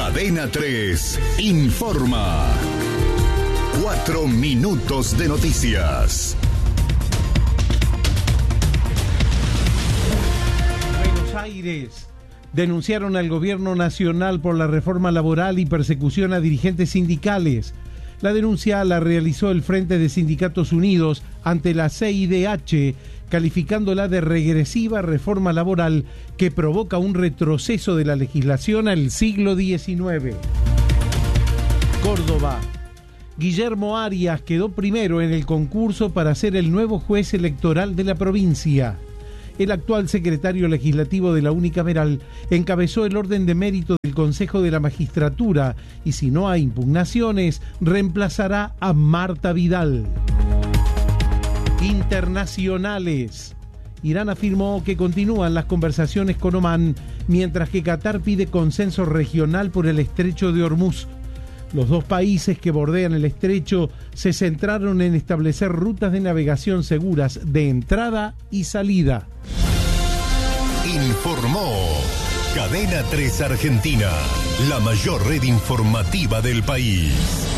Cadena 3 informa. 4 minutos de noticias. Buenos Aires. Denunciaron al gobierno nacional por la reforma laboral y persecución a dirigentes sindicales. La denuncia la realizó el Frente de Sindicatos Unidos ante la CIDH, calificándola de regresiva reforma laboral que provoca un retroceso de la legislación al siglo XIX. Córdoba. Guillermo Arias quedó primero en el concurso para ser el nuevo juez electoral de la provincia. El actual secretario legislativo de la unicameral encabezó el orden de mérito del Consejo de la Magistratura y, si no hay impugnaciones, reemplazará a Marta Vidal. Internacionales. Irán afirmó que continúan las conversaciones con Omán, mientras que Qatar pide consenso regional por el estrecho de Hormuz. Los dos países que bordean el estrecho se centraron en establecer rutas de navegación seguras de entrada y salida. Informó Cadena 3 Argentina, la mayor red informativa del país.